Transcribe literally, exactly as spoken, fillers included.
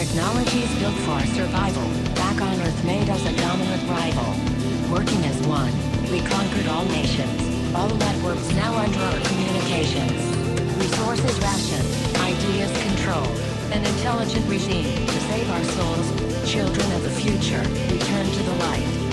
Technologies built for our survival, back on Earth made us a dominant rival. Working as one, we conquered all nations, all networks now under our communications. Resources rationed, ideas controlled, an intelligent regime to save our souls, children of the future, return to the light.